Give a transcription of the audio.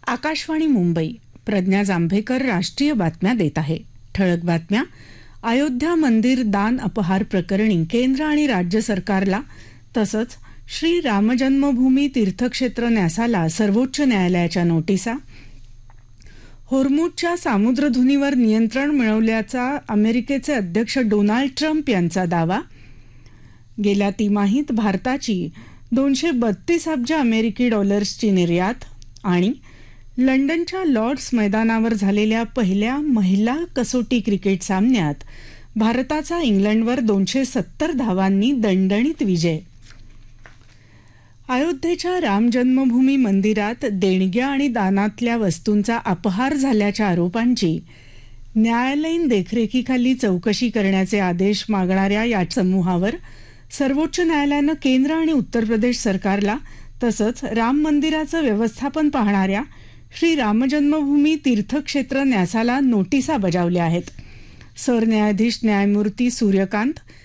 आकाशवाणी मुंबई. प्रज्ञा जांभेकर राष्ट्रीय बातम्या देत आहे. ठळक बातम्या. अयोध्या मंदिर दान अपहार प्रकरणी केंद्र आणि राज्य सरकारला तसंच श्री रामजन्मभूमी तीर्थक्षेत्र न्यासाला सर्वोच्च न्यायालयाच्या नोटिसा. होर्मुझच्या सामुद्रधुनीवर नियंत्रण मिळवल्याचा अमेरिकेचे अध्यक्ष डोनाल्ड ट्रम्प यांचा दावा. गेल्या तिमाहीत भारताची 232 अब्ज अमेरिकी डॉलर्सची निर्यात. आणि लंडनच्या लॉर्ड्स मैदानावर झालेल्या पहिल्या महिला कसोटी क्रिकेट सामन्यात भारताचा इंग्लंडवर 270 धावांनी दणदणीत विजय. अयोध्येच्या रामजन्मभूमी मंदिरात देणग्या आणि दानातल्या वस्तूंचा अपहार झाल्याच्या आरोपांची न्यायालयीन देखरेखीखाली चौकशी करण्याचे आदेश मागणाऱ्या या समूहावर सर्वोच्च न्यायालयानं केंद्र आणि उत्तर प्रदेश सरकारला तसंच राम मंदिराचं व्यवस्थापन पाहणाऱ्या श्री रामजन्मभूमी तीर्थक्षेत्र न्यासाला नोटिसा बजावल्या आहेत. सरन्यायाधीश न्यायमूर्ती सूर्यकांत,